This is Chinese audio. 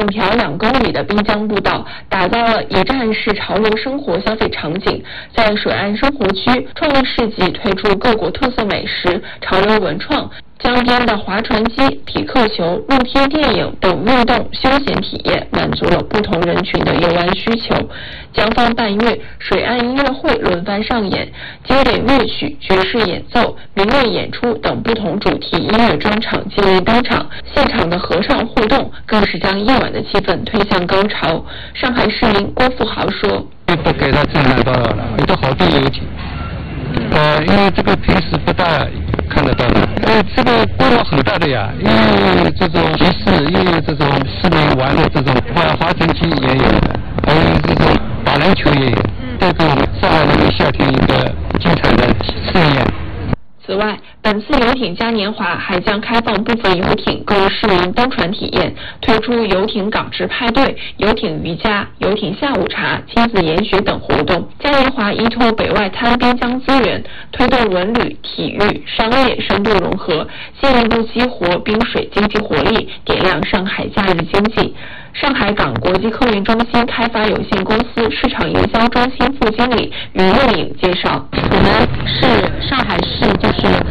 整条2公里的滨江步道打造了一站式潮流生活消费场景，在水岸生活区创意市集推出各国特色美食、潮流文创。江边的划船机、匹克球、露天电影等运动休闲体验，满足了不同人群的游玩需求。江方半月水岸音乐会轮番上演，经典乐曲、爵士演奏、民乐演出等不同主题音乐专场接连登场，现场的合唱互动更是将夜晚的气氛推向高潮。上海市民郭富豪说：“ 不给他震撼到了，有的好多游艇。因为这个平时不大看得到的，这个规模很大的呀，因为这种集市，因为这种市民玩的这种划船机也有的，还有这种打篮球也有，带给我们上海人民夏天一个精彩的盛宴。” 此外，本次游艇嘉年华还将开放部分游艇供市民登船体验，推出游艇港直派对、游艇瑜伽、游艇下午茶、亲子研学等活动。嘉年华依托北外滩滨江资源，推动文旅、体育、商业深度融合，进一步激活滨水经济活力，点亮上海假日经济。上海港国际客运中心开发有限公司市场营销中心副经理于梦颖介绍：“ 我们是上海市，就是